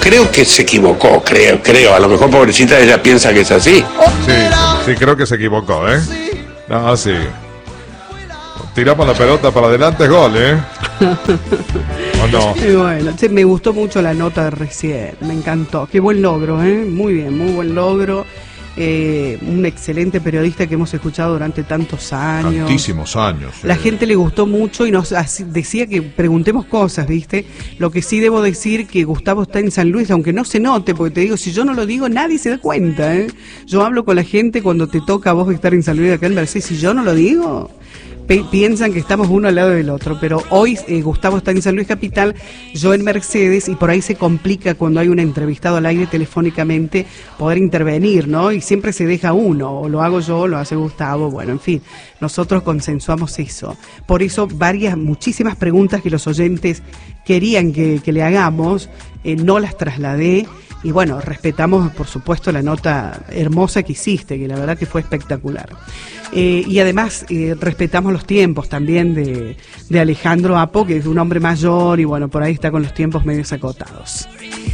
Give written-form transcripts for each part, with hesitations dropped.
creo que se equivocó, creo, a lo mejor pobrecita ella piensa que es así. Sí, creo que se equivocó, ¿eh? No, sí. Tiramos la pelota para adelante, es gol, ¿eh? ¿O no? Y bueno, me gustó mucho la nota de recién, me encantó. Qué buen logro, ¿eh? Muy bien, muy buen logro. Un excelente periodista que hemos escuchado durante tantos años. Tantísimos años. La gente le gustó mucho y nos decía que preguntemos cosas, ¿viste? Lo que sí debo decir que Gustavo está en San Luis, aunque no se note, porque te digo, si yo no lo digo, nadie se da cuenta, ¿eh? Yo hablo con la gente cuando te toca a vos estar en San Luis de acá en Mercedes, si yo no lo digo, piensan que estamos uno al lado del otro, pero hoy Gustavo está en San Luis Capital, yo en Mercedes, y por ahí se complica cuando hay un entrevistado al aire telefónicamente poder intervenir, ¿no? Y siempre se deja uno, o lo hago yo, o lo hace Gustavo, bueno, en fin, nosotros consensuamos eso. Por eso muchísimas preguntas que los oyentes querían que le hagamos, no las trasladé. Y bueno, respetamos, por supuesto, la nota hermosa que hiciste, que la verdad que fue espectacular. Y además respetamos los tiempos también de Alejandro Apo, que es un hombre mayor y bueno, por ahí está con los tiempos medio acotados.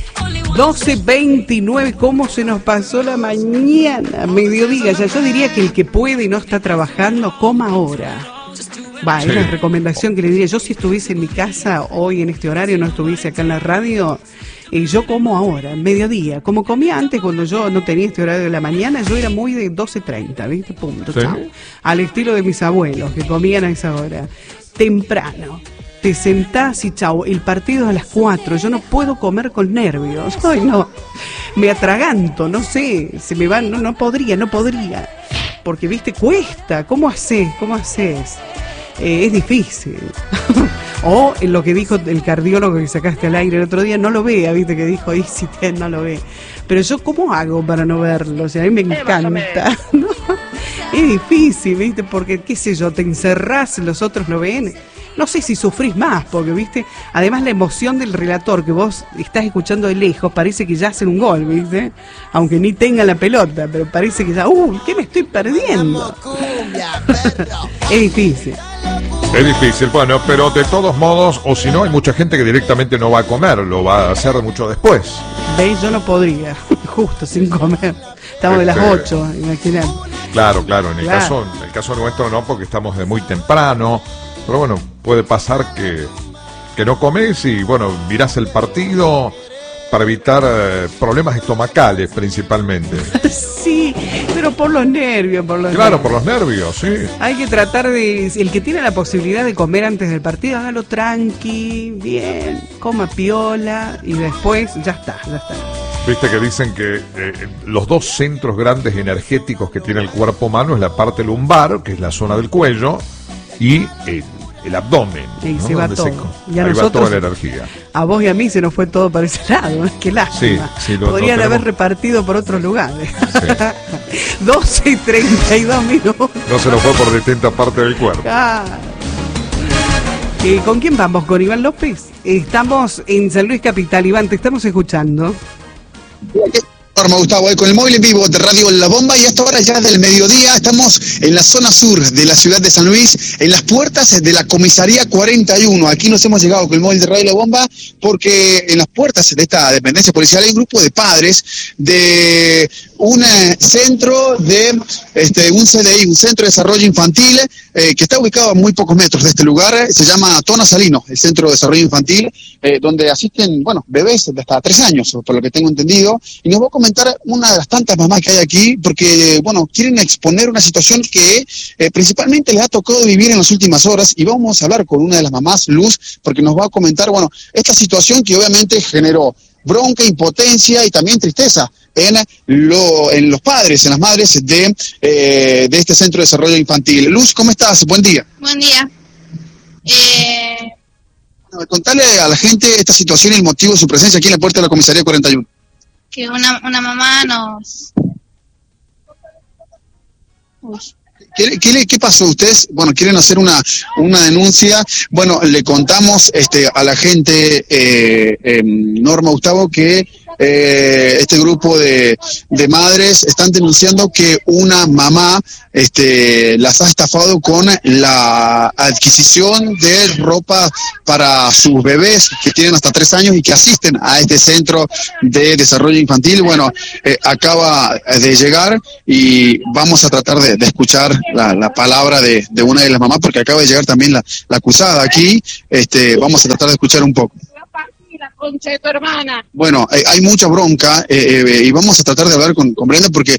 12:29, ¿cómo se nos pasó la mañana? Mediodía, ya yo diría que el que puede y no está trabajando, coma ahora. Va, es la recomendación que le diría. Yo si estuviese en mi casa hoy en este horario, no estuviese acá en la radio... yo como ahora, en mediodía, como comía antes cuando yo no tenía este horario de la mañana, yo era muy de 12:30, ¿viste? Punto, ¿sí? Chau. Al estilo de mis abuelos, que comían a esa hora. Temprano, te sentás y chau, el partido es a las 4, yo no puedo comer con nervios, ay no, me atraganto, no sé, se me van, no podría, porque, ¿viste? Cuesta, ¿cómo haces? Es difícil. O en lo que dijo el cardiólogo que sacaste al aire el otro día, no lo vea, viste que dijo no lo ve. Pero yo, ¿cómo hago para no verlo? O sea, a mí me encanta, ¿no? Es difícil, viste, porque, qué sé yo, te encerrás, los otros lo ven. No sé si sufrís más, porque, viste, además la emoción del relator que vos estás escuchando de lejos, parece que ya hacen un gol, viste, aunque ni tenga la pelota, pero parece que ya, ¿qué me estoy perdiendo? Es difícil. Es difícil, bueno, pero de todos modos, o si no, hay mucha gente que directamente no va a comer, lo va a hacer mucho después. ¿Veis? Yo no podría, justo sin comer. Estamos de las 8, imaginad. Claro, en el caso nuestro no, porque estamos de muy temprano, pero bueno, puede pasar que no comes y bueno, mirás el partido para evitar problemas estomacales principalmente. Sí, pero por los nervios, Claro, por los nervios, sí. Hay que tratar el que tiene la posibilidad de comer antes del partido, hágalo tranqui, bien, coma piola y después ya está. Viste que dicen que los dos centros grandes energéticos que tiene el cuerpo humano es la parte lumbar, que es la zona del cuello, y el abdomen, y ¿no? se va todo. Y a nosotros, va toda la energía. A vos y a mí se nos fue todo para ese lado, qué lástima. Sí, podrían haber repartido por otros lugares. Sí. 12:32 minutos. No se nos fue por distintas partes del cuerpo. ¿Con quién vamos? ¿Con Iván López? Estamos en San Luis Capital. Iván, te estamos escuchando. Norma, Gustavo, con el móvil en vivo de Radio La Bomba, y a esta hora ya del mediodía estamos en la zona sur de la ciudad de San Luis, en las puertas de la comisaría 41. Aquí nos hemos llegado con el móvil de Radio La Bomba porque en las puertas de esta dependencia policial hay un grupo de padres de un centro de un CDI, un centro de desarrollo infantil, que está ubicado a muy pocos metros de este lugar. Se llama Tona Salino, el centro de desarrollo infantil, donde asisten, bebés de hasta 3 años, por lo que tengo entendido, y nos va a comentar una de las tantas mamás que hay aquí, porque, quieren exponer una situación que principalmente les ha tocado vivir en las últimas horas, y vamos a hablar con una de las mamás, Luz, porque nos va a comentar, esta situación que obviamente generó bronca, impotencia y también tristeza en los padres, en las madres de este centro de desarrollo infantil. Luz, ¿cómo estás? Buen día. Buen día. Contale a la gente esta situación y el motivo de su presencia aquí en la puerta de la comisaría 41. Que una mamá nos... ¿Qué pasó? Ustedes, quieren hacer una denuncia. Le contamos a la gente, Norma, Gustavo, que este grupo de madres están denunciando que una mamá las ha estafado con la adquisición de ropa para sus bebés que tienen hasta 3 años y que asisten a este centro de desarrollo infantil. Bueno, acaba de llegar y vamos a tratar de escuchar la palabra de una de las mamás, porque acaba de llegar también la acusada aquí. Vamos a tratar de escuchar un poco. La concha de tu hermana. Bueno, hay mucha bronca y vamos a tratar de hablar con Brenda porque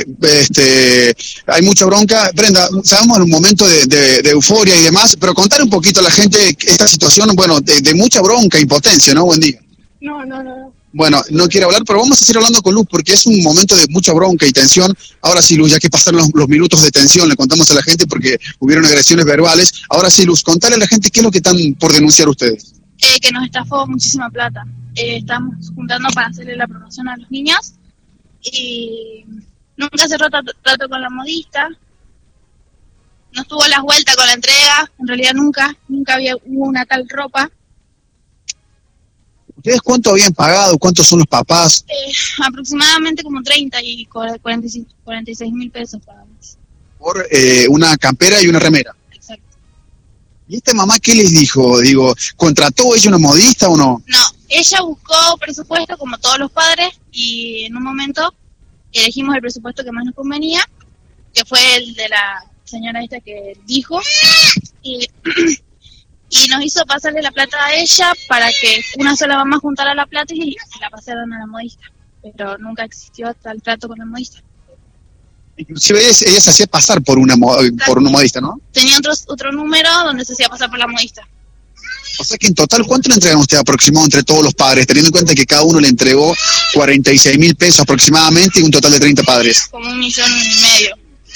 hay mucha bronca. Brenda, sabemos en un momento de euforia y demás, pero contar un poquito a la gente esta situación, bueno, de mucha bronca, impotencia, ¿no? Buen día. No. Bueno, no quiere hablar, pero vamos a seguir hablando con Luz porque es un momento de mucha bronca y tensión. Ahora sí, Luz, ya que pasaron los minutos de tensión, le contamos a la gente porque hubieron agresiones verbales. Ahora sí, Luz, contale a la gente qué es lo que están por denunciar ustedes. Que nos estafó muchísima plata. Estamos juntando para hacerle la promoción a los niños y nunca cerró trato con la modista. No tuvo las vueltas con la entrega, en realidad nunca hubo una tal ropa. ¿Ustedes cuánto habían pagado? ¿Cuántos son los papás? Aproximadamente como 30 y 46.000 pesos pagamos. Por una campera y una remera. Exacto. ¿Y esta mamá qué les dijo? Digo, ¿contrató ella una modista o no? No, ella buscó presupuesto como todos los padres y en un momento elegimos el presupuesto que más nos convenía, que fue el de la señora esta que dijo, y nos hizo pasarle la plata a ella para que una sola mamá juntara la plata y la pasaran a la modista, pero nunca existió tal trato con la modista. Inclusive ella se hacía pasar por una modista, ¿no? Tenía otro número donde se hacía pasar por la modista. O sea que en total, ¿cuánto le entregan ustedes aproximado entre todos los padres? Teniendo en cuenta que cada uno le entregó 46.000 pesos aproximadamente y un total de 30 padres. Como 1,5 millones.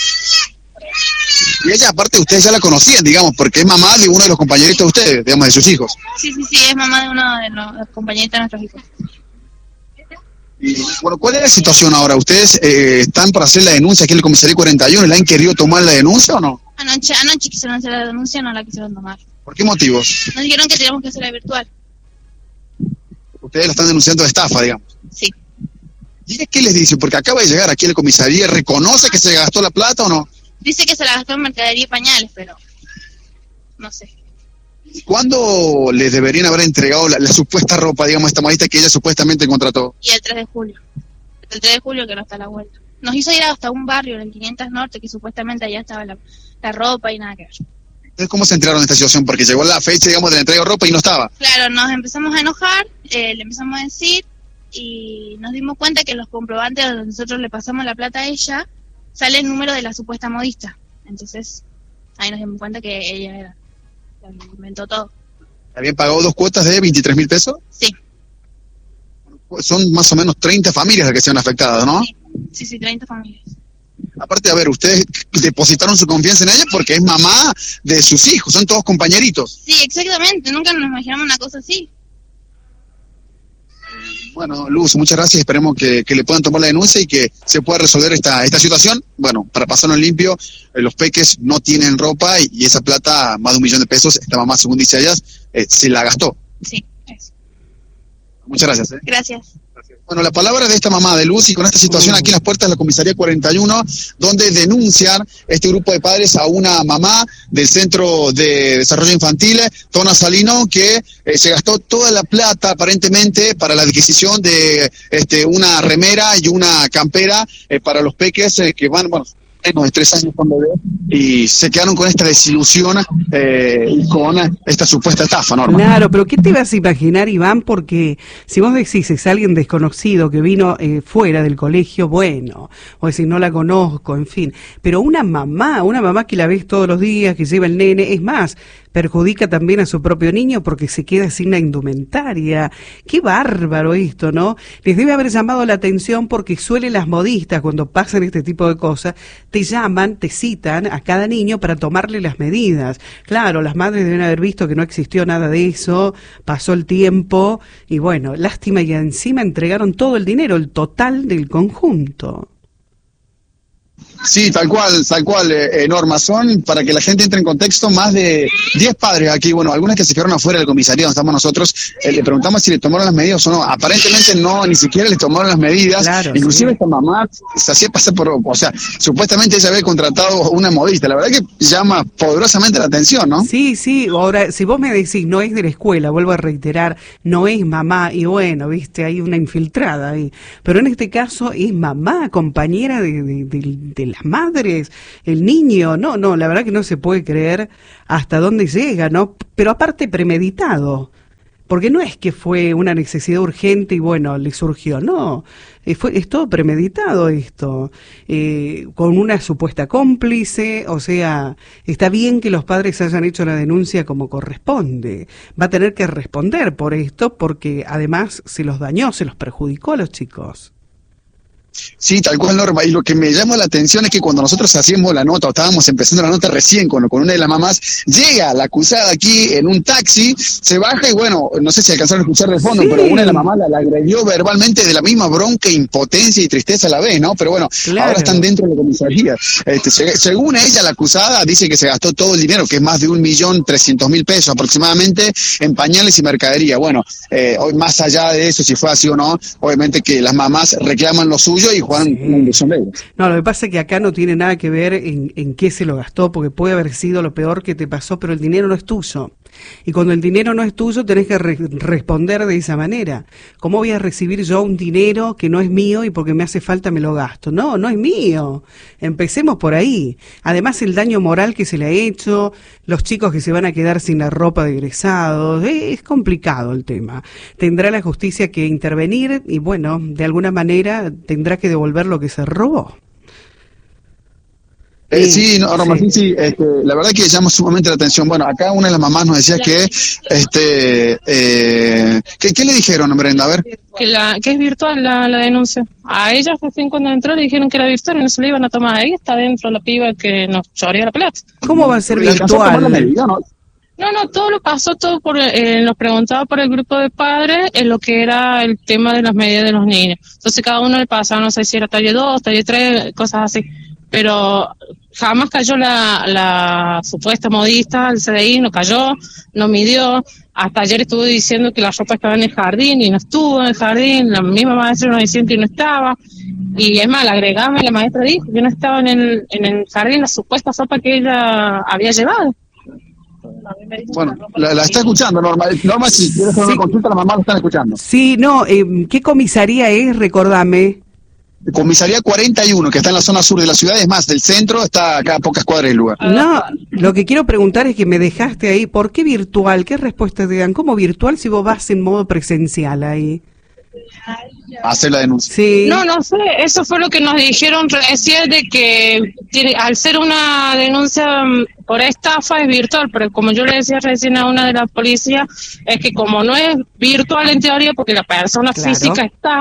Y ella, aparte, ustedes ya la conocían, digamos, porque es mamá de uno de los compañeritos de ustedes, digamos, de sus hijos. Sí, es mamá de uno de los compañeritos de nuestros hijos. Y, bueno, ¿cuál es la situación ahora? ¿Ustedes están para hacer la denuncia aquí en el comisaría 41? ¿Le han querido tomar la denuncia o no? Anoche quisieron hacer la denuncia, no la quisieron tomar. ¿Por qué motivos? Nos dijeron que teníamos que hacerla virtual. Ustedes la están denunciando de estafa, digamos. Sí. ¿Y ella qué les dice? Porque acaba de llegar aquí a la comisaría, ¿reconoce que se gastó la plata o no? Dice que se la gastó en mercadería y pañales, pero no sé. ¿Cuándo les deberían haber entregado la supuesta ropa, digamos, a esta modista que ella supuestamente contrató? Y el 3 de julio. El 3 de julio que no está a la vuelta. Nos hizo ir hasta un barrio, en el 500 Norte, que supuestamente allá estaba la ropa y nada que ver. Entonces, ¿cómo se enteraron de esta situación? Porque llegó la fecha, digamos, de la entrega de ropa y no estaba. Claro, nos empezamos a enojar, le empezamos a decir y nos dimos cuenta que en los comprobantes donde nosotros le pasamos la plata a ella, sale el número de la supuesta modista. Entonces, ahí nos dimos cuenta que ella era la que inventó todo. ¿Habían pagado 2 cuotas de 23.000 pesos? Sí. Son más o menos 30 familias las que se han afectado, ¿no? Sí, 30 familias. Aparte, a ver, ustedes depositaron su confianza en ella porque es mamá de sus hijos, son todos compañeritos. Sí, exactamente, nunca nos imaginamos una cosa así. Bueno, Luz, muchas gracias, esperemos que le puedan tomar la denuncia y que se pueda resolver esta situación. Bueno, para pasarlo en limpio, los peques no tienen ropa y esa plata, más de 1 millón de pesos, esta mamá, según dice ella, se la gastó. Sí, eso. Muchas gracias. Gracias. Bueno, la palabra de esta mamá de Luz y con esta situación aquí en las puertas de la comisaría 41, donde denuncian este grupo de padres a una mamá del Centro de Desarrollo Infantil, Tona Salino, que se gastó toda la plata aparentemente para la adquisición de una remera y una campera para los peques que van, bueno, menos de 3 años con bebé, y se quedaron con esta desilusión y con esta supuesta estafa, Norma. Claro, pero ¿qué te vas a imaginar, Iván? Porque si vos decís es alguien desconocido que vino fuera del colegio, bueno, o decir no la conozco, en fin, pero una mamá que la ves todos los días, que lleva el nene, es más, perjudica también a su propio niño porque se queda sin la indumentaria. Qué bárbaro esto, ¿no? Les debe haber llamado la atención porque suelen las modistas, cuando pasan este tipo de cosas, te llaman, te citan a cada niño para tomarle las medidas. Claro, las madres deben haber visto que no existió nada de eso, pasó el tiempo y bueno, lástima, y encima entregaron todo el dinero, el total del conjunto. Sí, tal cual, Norma. Son, para que la gente entre en contexto, más de 10 padres aquí, bueno, algunas que se quedaron afuera del comisaría donde estamos nosotros, le preguntamos si le tomaron las medidas o no. Aparentemente no, ni siquiera le tomaron las medidas. Claro, inclusive sí. esta mamá se hacía pasar por, o sea, supuestamente ella había contratado una modista. La verdad que llama poderosamente la atención, ¿no? Sí, sí, ahora, si vos me decís, no es de la escuela, vuelvo a reiterar, no es mamá, y bueno, viste, hay una infiltrada ahí, pero en este caso es mamá, compañera de las madres, el niño, no, la verdad que no se puede creer hasta dónde llega, ¿no? Pero aparte premeditado, porque no es que fue una necesidad urgente y bueno, le surgió, no, es todo premeditado esto, con una supuesta cómplice, o sea, está bien que los padres hayan hecho la denuncia como corresponde, va a tener que responder por esto porque además se los dañó, se los perjudicó a los chicos. Sí, tal cual, Norma. Y lo que me llama la atención es que cuando nosotros hacíamos la nota, o estábamos empezando la nota recién con una de las mamás, llega la acusada aquí en un taxi, se baja y bueno, no sé si alcanzaron a escuchar de fondo, Sí. pero una de las mamás la agredió verbalmente de la misma bronca, impotencia y tristeza a la vez, ¿no? Pero bueno, Claro. ahora están dentro de la comisaría. Según ella, la acusada dice que se gastó todo el dinero, que es más de 1.300.000 pesos aproximadamente, en pañales y mercadería. Bueno, hoy más allá de eso, si fue así o no, obviamente que las mamás reclaman lo suyo y juegan una ilusión de ellos. No, lo que pasa es que acá no tiene nada que ver en qué se lo gastó, porque puede haber sido lo peor que te pasó, pero el dinero no es tuyo. Y cuando el dinero no es tuyo, tenés que responder de esa manera. ¿Cómo voy a recibir yo un dinero que no es mío y porque me hace falta me lo gasto? No, no es mío. Empecemos por ahí. Además, el daño moral que se le ha hecho, los chicos que se van a quedar sin la ropa de egresados, es complicado el tema. Tendrá la justicia que intervenir y, bueno, de alguna manera tendrá que devolver lo que se robó. Sí, no, Norma, sí, la verdad que llama sumamente la atención. Bueno, acá una de las mamás nos decía que, ¿qué le dijeron, Brenda? A ver. Que es virtual la denuncia. A ella recién cuando entró le dijeron que era virtual y no se le iban a tomar. Ahí está dentro la piba que nos chorea la plata. ¿Cómo va a ser ¿Le alcanzó a tomar la virtual? medida, no? No, todo lo pasó, todo nos preguntaba por el grupo de padres en lo que era el tema de las medidas de los niños. Entonces cada uno le pasaba, no sé si era talle 2, talle 3, cosas así. Pero jamás cayó la supuesta modista al CDI, no cayó, no midió. Hasta ayer estuvo diciendo que la ropa estaba en el jardín y no estuvo en el jardín. La misma maestra nos decía que no estaba. Y es más, la agregamos y la maestra dijo que no estaba en el jardín la supuesta ropa que ella había llevado. Bueno, la está escuchando, Norma. Norma, si quieres hacer una consulta, la mamá la están escuchando. Sí, no, ¿qué comisaría es? Recordame. Comisaría 41, que está en la zona sur de la ciudad, es más, del centro, está acá a pocas cuadras del lugar. No, lo que quiero preguntar es que me dejaste ahí, ¿por qué virtual? ¿Qué respuesta te dan? ¿Cómo virtual si vos vas en modo presencial ahí? A hacer la denuncia. Sí. No sé, eso fue lo que nos dijeron recién de que al ser una denuncia por estafa es virtual, pero como yo le decía recién a una de las policías, es que como no es virtual en teoría, porque la persona Claro. física está,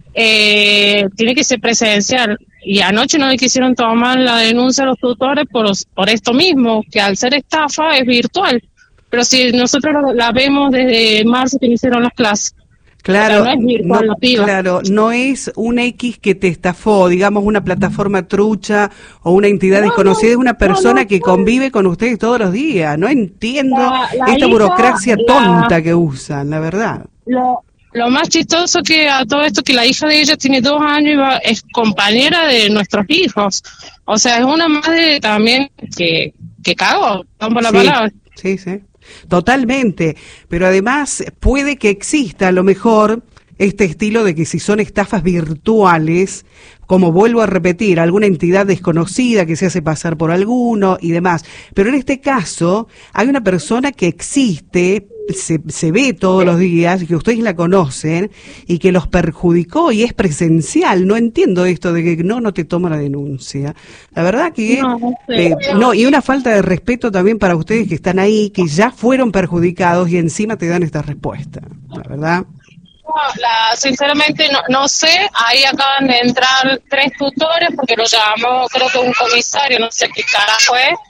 tiene que ser presencial. Y anoche no le quisieron tomar la denuncia a los tutores por esto mismo, que al ser estafa es virtual. Pero si nosotros la vemos desde marzo que iniciaron las clases. Claro, Pero no es virtual, la piba. claro, no es un X que te estafó, digamos una plataforma trucha o una entidad desconocida, es una persona que convive con ustedes todos los días. No entiendo La esta hija, burocracia tonta que usan, la verdad. Lo más chistoso que a todo esto que la hija de ella tiene 2 años y es compañera de nuestros hijos. O sea, es una madre también que cagó, vamos la palabra. Sí, sí, totalmente. Pero además puede que exista a lo mejor este estilo de que si son estafas virtuales, como vuelvo a repetir, alguna entidad desconocida que se hace pasar por alguno y demás. Pero en este caso hay una persona que existe, se ve todos los días, que ustedes la conocen y que los perjudicó y es presencial. No entiendo esto de que no te toma la denuncia. La verdad que y una falta de respeto también para ustedes que están ahí, que ya fueron perjudicados y encima te dan esta respuesta. La verdad. Sinceramente no sé, ahí acaban de entrar 3 tutores porque lo llamó creo que un comisario, no sé qué carajo es,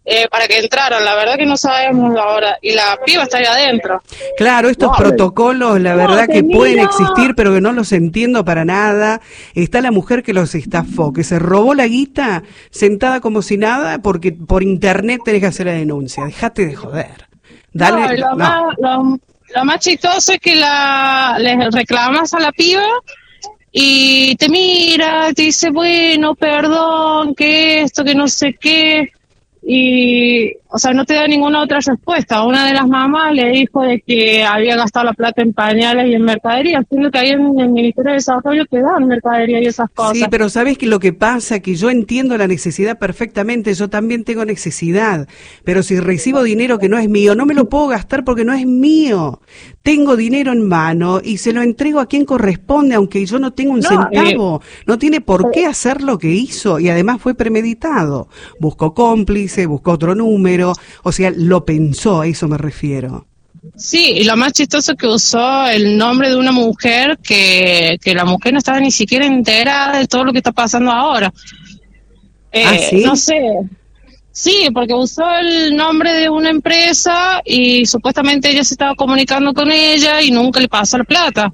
para que entraran. La verdad que no sabemos ahora. Y la piba está ahí adentro. Claro, estos protocolos, la verdad que pueden existir, pero que no los entiendo para nada. Está la mujer que los estafó, que se robó la guita sentada como si nada, porque por internet tenés que hacer la denuncia. Dejate de joder. Dale. Lo más chistoso es que le reclamas a la piba y te mira, te dice, bueno, perdón, que esto, que no sé qué. Y, o sea, no te da ninguna otra respuesta. Una de las mamás le dijo de que había gastado la plata en pañales y en mercadería, siendo que ahí en el Ministerio de Desarrollo te dan mercadería y esas cosas. Sí, pero ¿sabes qué? Lo que pasa? Que yo entiendo la necesidad perfectamente, yo también tengo necesidad, pero si recibo dinero que no es mío, no me lo puedo gastar porque no es mío. Tengo dinero en mano y se lo entrego a quien corresponde, aunque yo no tenga un centavo. No tiene por qué hacer lo que hizo, y además fue premeditado. Buscó cómplice, buscó otro número, o sea, lo pensó, a eso me refiero. Sí, y lo más chistoso es que usó el nombre de una mujer que la mujer no estaba ni siquiera enterada de todo lo que está pasando ahora. ¿Sí? No sé. Sí, porque usó el nombre de una empresa y supuestamente ella se estaba comunicando con ella y nunca le pasó la plata.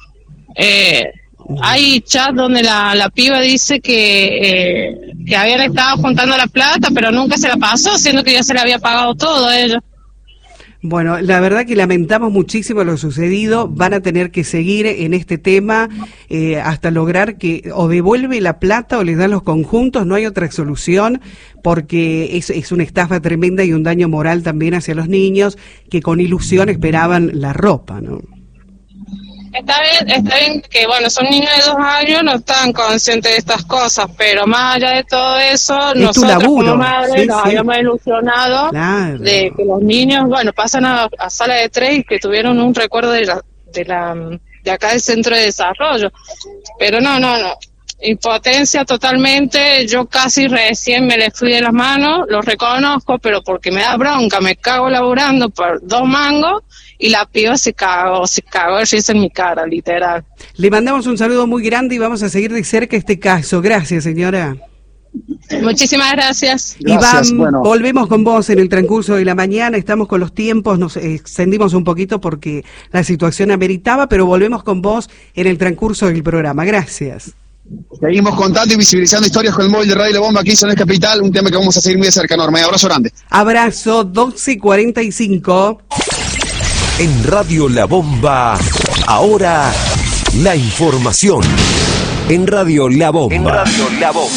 Hay chat donde la piba dice que habían estado juntando la plata, pero nunca se la pasó, siendo que ya se le había pagado todo a ella. Bueno, la verdad que lamentamos muchísimo lo sucedido. Van a tener que seguir en este tema hasta lograr que o devuelve la plata o les dan los conjuntos. No hay otra solución, porque es una estafa tremenda y un daño moral también hacia los niños que con ilusión esperaban la ropa, ¿no? Está bien que, bueno, son niños de 2 años, no están conscientes de estas cosas, pero más allá de todo eso, nosotros como madres nos habíamos ilusionado de que los niños, bueno, pasan a sala de 3 y que tuvieron un recuerdo de acá del centro de desarrollo. Pero no. Impotencia totalmente, yo casi recién me les fui de las manos, los reconozco, pero porque me da bronca, me cago laburando por 2 mangos y la piba se cagó de risa en mi cara, literal. Le mandamos un saludo muy grande y vamos a seguir de cerca este caso. Gracias, señora. Muchísimas gracias. Iván, volvemos con vos en el transcurso de la mañana. Estamos con los tiempos, nos extendimos un poquito porque la situación ameritaba, pero volvemos con vos en el transcurso del programa. Gracias. Seguimos contando y visibilizando historias con el móvil de Radio La Bomba aquí en Zona Capital, un tema que vamos a seguir muy de cerca, Norma. Abrazo grande. Abrazo, 12:45. En Radio La Bomba, ahora la información. En Radio La Bomba.